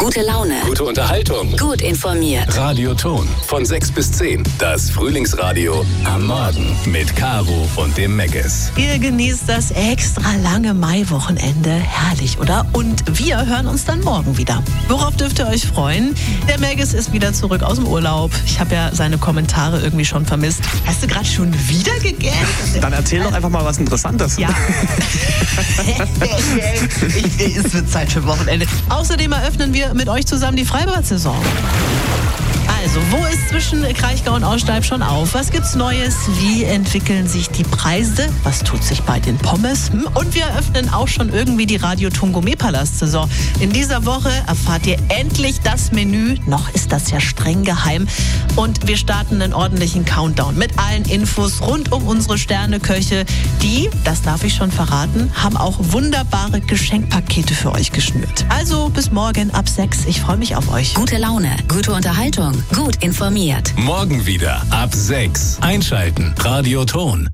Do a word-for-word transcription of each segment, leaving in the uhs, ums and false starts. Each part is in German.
Gute Laune. Gute Unterhaltung. Gut informiert. Radioton. Von sechs bis zehn. Das Frühlingsradio am Morgen. Mit Caro und dem Meggis. Ihr genießt das extra lange Maiwochenende. Herrlich, oder? Und wir hören uns dann morgen wieder. Worauf dürft ihr euch freuen? Der Meggis ist wieder zurück aus dem Urlaub. Ich habe ja seine Kommentare irgendwie schon vermisst. Hast du gerade schon wieder gegähnt? Dann erzähl doch einfach mal was Interessantes. Ja. ich, es wird Zeit für Wochenende. Außerdem eröffnen wir mit euch zusammen die Freibad-Saison. Also, wo ist zwischen Kraichgau und Aussteib schon auf? Was gibt's Neues? Wie entwickeln sich die Preise? Was tut sich bei den Pommes? Und wir eröffnen auch schon irgendwie die Radioton Gourmet-Palast-Saison. In dieser Woche erfahrt ihr endlich das Menü. Noch ist das ja streng geheim. Und wir starten einen ordentlichen Countdown mit allen Infos rund um unsere Sterneköche. Die, das darf ich schon verraten, haben auch wunderbare Geschenkpakete für euch geschnürt. Also bis morgen ab sechs. Ich freue mich auf euch. Gute Laune, gute Unterhaltung, gut informiert. Morgen wieder ab sechs. Einschalten. Radioton.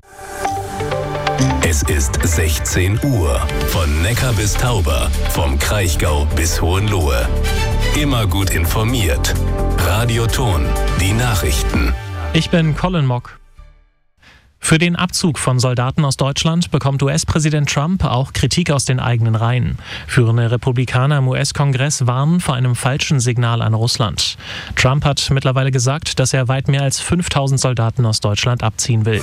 Es ist sechzehn Uhr. Von Neckar bis Tauber. Vom Kraichgau bis Hohenlohe. Immer gut informiert. Radioton. Die Nachrichten. Ich bin Colin Mock. Für den Abzug von Soldaten aus Deutschland bekommt U S-Präsident Trump auch Kritik aus den eigenen Reihen. Führende Republikaner im U S-Kongress warnen vor einem falschen Signal an Russland. Trump hat mittlerweile gesagt, dass er weit mehr als fünftausend Soldaten aus Deutschland abziehen will.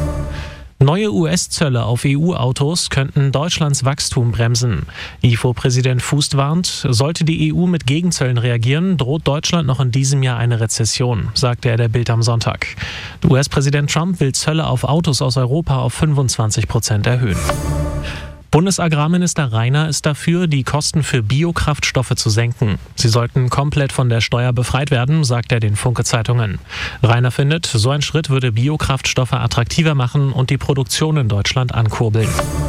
Neue U S-Zölle auf E U-Autos könnten Deutschlands Wachstum bremsen. I F O-Präsident Fußt warnt, sollte die E U mit Gegenzöllen reagieren, droht Deutschland noch in diesem Jahr eine Rezession, sagte er der Bild am Sonntag. U S-Präsident Trump will Zölle auf Autos aus Europa auf fünfundzwanzig Prozent erhöhen. Bundesagrarminister Rainer ist dafür, die Kosten für Biokraftstoffe zu senken. Sie sollten komplett von der Steuer befreit werden, sagt er den Funke-Zeitungen. Rainer findet, so ein Schritt würde Biokraftstoffe attraktiver machen und die Produktion in Deutschland ankurbeln.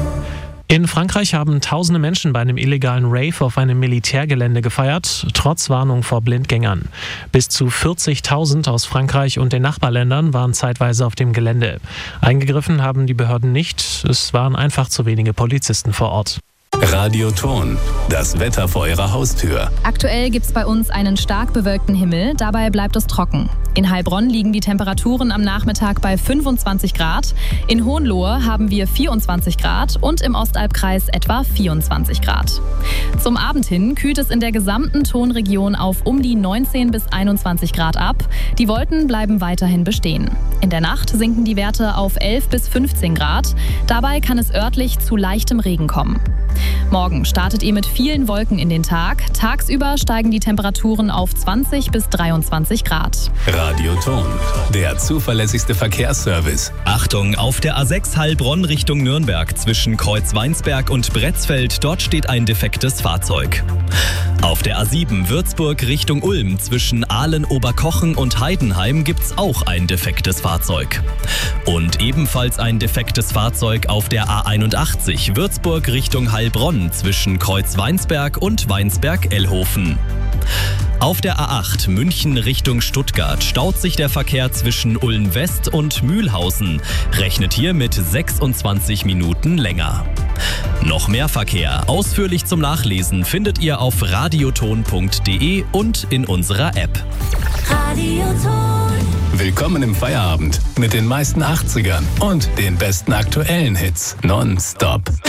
In Frankreich haben tausende Menschen bei einem illegalen Rave auf einem Militärgelände gefeiert, trotz Warnung vor Blindgängern. Bis zu vierzigtausend aus Frankreich und den Nachbarländern waren zeitweise auf dem Gelände. Eingegriffen haben die Behörden nicht, es waren einfach zu wenige Polizisten vor Ort. Radioton. Das Wetter vor eurer Haustür. Aktuell gibt es bei uns einen stark bewölkten Himmel, dabei bleibt es trocken. In Heilbronn liegen die Temperaturen am Nachmittag bei fünfundzwanzig Grad. In Hohenlohe haben wir vierundzwanzig Grad und im Ostalbkreis etwa vierundzwanzig Grad. Zum Abend hin kühlt es in der gesamten Tonregion auf um die neunzehn bis einundzwanzig Grad ab. Die Wolken bleiben weiterhin bestehen. In der Nacht sinken die Werte auf elf bis fünfzehn Grad. Dabei kann es örtlich zu leichtem Regen kommen. Morgen startet ihr mit vielen Wolken in den Tag. Tagsüber steigen die Temperaturen auf zwanzig bis dreiundzwanzig Grad. Radioton. Der zuverlässigste Verkehrsservice. Achtung, auf der A sechs Heilbronn Richtung Nürnberg zwischen Kreuzweinsberg und Bretzfeld, dort steht ein defektes Fahrzeug. Auf der A sieben Würzburg Richtung Ulm zwischen Ahlen-Oberkochen und Heidenheim gibt's auch ein defektes Fahrzeug. Und ebenfalls ein defektes Fahrzeug auf der A einundachtzig Würzburg Richtung Heilbronn zwischen Kreuzweinsberg und Weinsberg-Ellhofen. Auf der A acht München Richtung Stuttgart staut sich der Verkehr zwischen Ulm West und Mühlhausen. Rechnet hier mit sechsundzwanzig Minuten länger. Noch mehr Verkehr, ausführlich zum Nachlesen, findet ihr auf radioton punkt de und in unserer App. Radioton. Willkommen im Feierabend mit den meisten achtzigern und den besten aktuellen Hits. Nonstop.